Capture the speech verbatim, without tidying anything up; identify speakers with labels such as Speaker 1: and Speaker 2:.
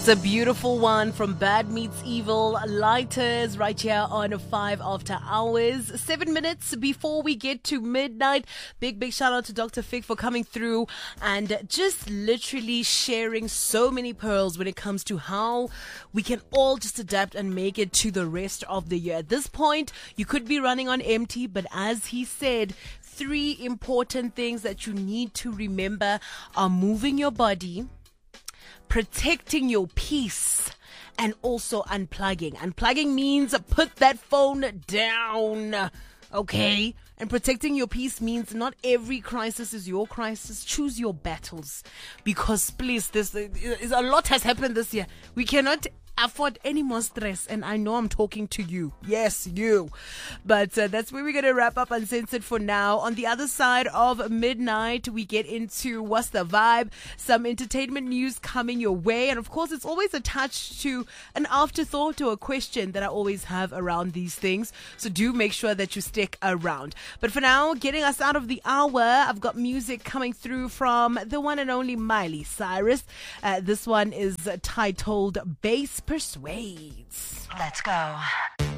Speaker 1: It's a beautiful one from Bad Meets Evil, Lighters, right here on five After Hours. Seven minutes before we get to midnight. Big, big shout out to Doctor Fig for coming through and just literally sharing so many pearls when it comes to how we can all just adapt and make it to the rest of the year. At this point, you could be running on empty, but as he said, three important things that you need to remember are moving your body, protecting your peace, and also unplugging. Unplugging means put that phone down, okay? And protecting your peace means not every crisis is your crisis. Choose your battles. Because please, this is a lot has happened this year. We cannot afford any more stress, and I know I'm talking to you. Yes, you. But uh, that's where we're going to wrap up Uncensored for now. On the other side of midnight, we get into What's the Vibe, some entertainment news coming your way, and of course it's always attached to an afterthought or a question that I always have around these things, so do make sure that you stick around. But for now, getting us out of the hour, I've got music coming through from the one and only Miley Cyrus. Uh, this one is titled Bass Persuades.
Speaker 2: Let's go.